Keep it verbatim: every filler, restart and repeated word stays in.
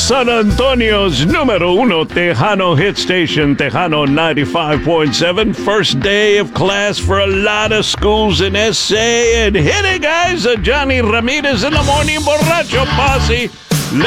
San Antonio's numero uno Tejano hit station, Tejano ninety-five point seven. First day of class for a lot of schools in S A. And hit it, guys, uh, Johnny Ramirez in the Morning Borracho Posse.